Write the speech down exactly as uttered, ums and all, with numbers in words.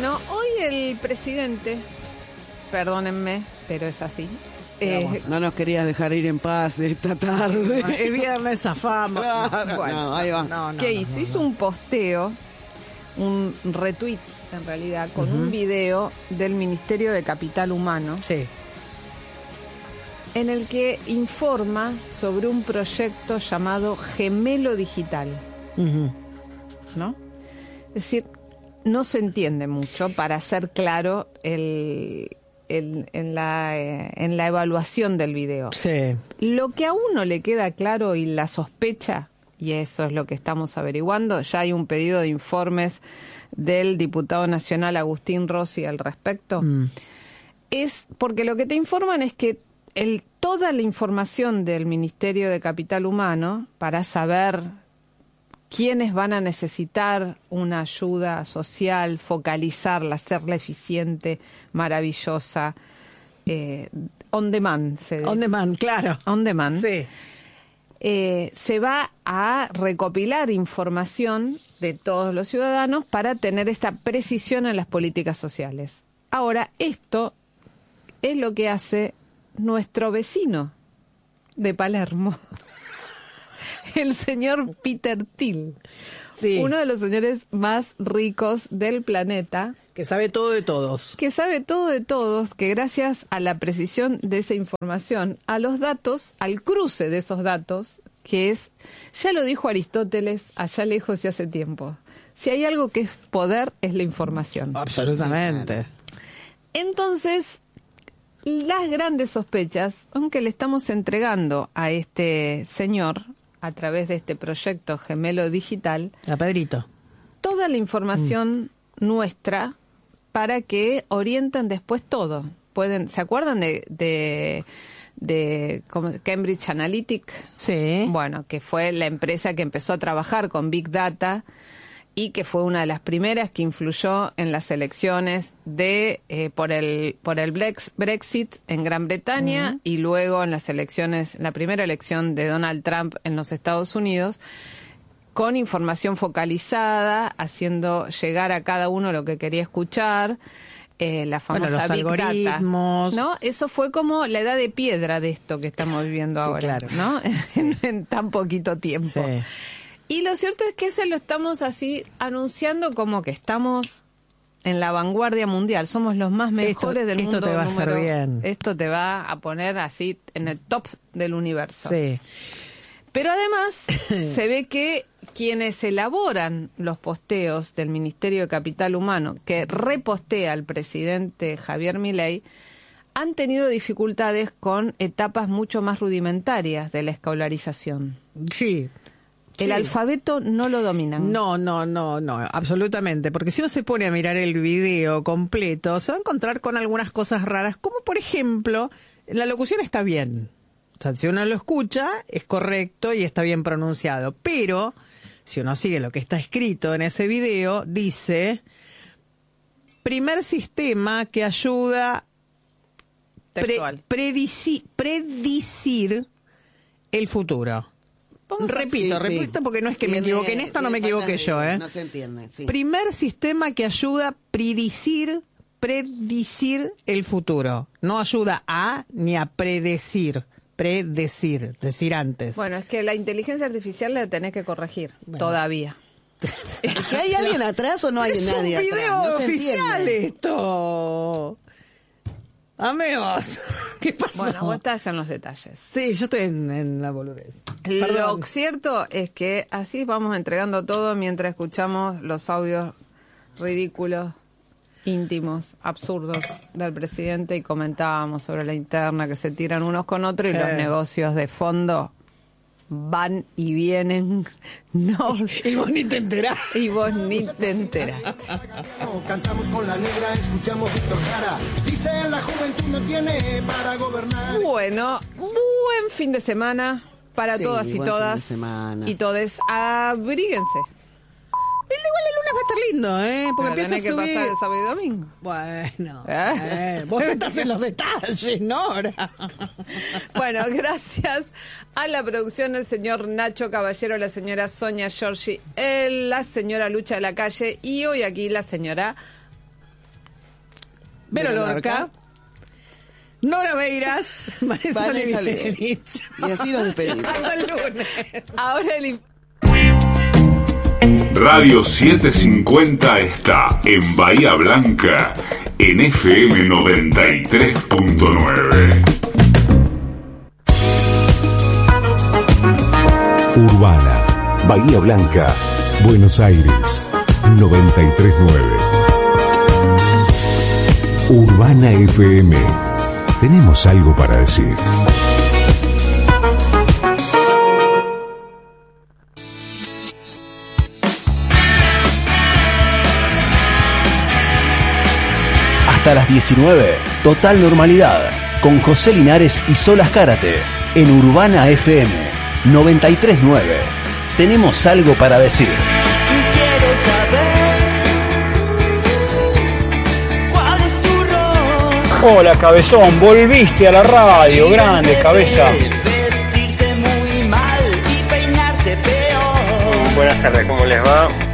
Bueno, hoy el presidente, perdónenme, pero es así. Eh, no nos querías dejar ir en paz esta tarde. El viernes zafamos. Claro, bueno, no, ahí va. No, no, ¿Qué no, hizo? no, Hizo no. un posteo, un retweet en realidad, con Uh-huh. un video del Ministerio de Capital Humano, Sí. en el que informa sobre un proyecto llamado Gemelo Digital, Uh-huh. ¿no? Es decir, no se entiende mucho, para ser claro, el, el- en, la, eh, en la evaluación del video. Sí. Lo que a uno le queda claro y la sospecha, y eso es lo que estamos averiguando, ya hay un pedido de informes del diputado nacional Agustín Rossi al respecto, Mm. es porque lo que te informan es que el, toda la información del Ministerio de Capital Humano para saber quiénes van a necesitar una ayuda social, focalizarla, hacerla eficiente, maravillosa, eh, on demand. Se On demand, claro. on demand, Sí. eh, se va a recopilar información de todos los ciudadanos para tener esta precisión en las políticas sociales. Ahora, esto es lo que hace nuestro vecino de Palermo, el señor Peter Thiel, Sí. uno de los señores más ricos del planeta, Que sabe todo de todos. que sabe todo de todos, que gracias a la precisión de esa información, a los datos, al cruce de esos datos, que es, ya lo dijo Aristóteles allá lejos y hace tiempo, si hay algo que es poder, es la información. Absolutamente. Entonces, las grandes sospechas, aunque le estamos entregando a este señor, a través de este proyecto Gemelo Digital, A Pedrito. toda la información nuestra para que orienten después todo. Pueden, ¿se acuerdan de, de, de ¿cómo se- Cambridge Analytica? Sí. Bueno, que fue la empresa que empezó a trabajar con Big Data y que fue una de las primeras que influyó en las elecciones de eh, por el por el Blex- Brexit en Gran Bretaña y luego en las elecciones, la primera elección de Donald Trump en los Estados Unidos, con información focalizada, haciendo llegar a cada uno lo que quería escuchar, eh, la Bueno, famosa los Big algoritmos. Data, ¿no? Eso fue como la edad de piedra de esto que estamos viviendo Sí, ahora, claro. ¿no? en, en tan poquito tiempo. Sí. Y lo cierto es que se lo estamos así anunciando como que estamos en la vanguardia mundial, somos los más mejores Esto- del esto mundo. te va a hacer número- bien. Esto te va a poner así en el top del universo. Sí. Pero además se ve que quienes elaboran los posteos del Ministerio de Capital Humano, que repostea el presidente Javier Milei, han tenido dificultades con etapas mucho más rudimentarias de la escolarización. Sí. El Sí. alfabeto no lo dominan. No, no, no, no, absolutamente. Porque si uno se pone a mirar el video completo, se va a encontrar con algunas cosas raras, como por ejemplo, la locución está bien. O sea, si uno lo escucha, es correcto y está bien pronunciado. Pero, si uno sigue lo que está escrito en ese video, dice, primer sistema que ayuda pre- Textual. predisi- predicir el futuro. Vamos a- Repito, Sí, sí. repito porque no es que me Tiene- equivoqué en esta, no me tiene equivoqué faltas yo, de- ¿eh? No se entiende, sí. Primer sistema que ayuda a predecir, predecir el futuro. No ayuda a ni a predecir, predecir, decir antes. Bueno, es que la inteligencia artificial la tenés que corregir todavía. ¿Es que hay alguien atrás o no hay es nadie un atrás? video No se oficial entiende. esto. Amigos, ¿qué pasó? Bueno, vos estás en los detalles. Sí, yo estoy en, en la boludez. Lo Perdón. cierto es que así vamos entregando todo mientras escuchamos los audios ridículos, íntimos, absurdos del presidente y comentábamos sobre la interna que se tiran unos con otros y Sí. los negocios de fondo van y vienen. No, Y vos ni te enterás. y vos ni te enteras. Cantamos con la negra, escuchamos Víctor Jara. Dice la juventud no tiene para gobernar. Bueno, buen fin de semana para Sí, todas y buen fin de todas semana. y todes. Abríguense. Igual el lunes va a estar lindo, ¿eh? Porque Pero empieza a tenés que subir... pasar el sábado y domingo. Bueno, ¿Eh? eh, vos estás en los detalles, Nora. Bueno, gracias a la producción el señor Nacho Caballero, la señora Sonia Giorgi, el- la señora Lucha de la Calle y hoy aquí la señora Vero Lorca, Nora Beiras, Vanessa Vanessa Oliverich. Y así nos despedimos. Hasta el lunes. Ahora el Radio setecientos cincuenta está en Bahía Blanca en F M noventa y tres punto nueve. Urbana, Bahía Blanca, Buenos Aires, noventa y tres punto nueve. Urbana F M. Tenemos algo para decir. Hasta las diecinueve, total normalidad, con José Linares y Solas Cárate, en Urbana F M noventa y tres punto nueve. Tenemos algo para decir. Quiero saber cuál es tu rol. Hola, cabezón, volviste a la radio, Si grande, cabeza. vestirte muy mal y peinarte peor. Buenas tardes, ¿cómo les va?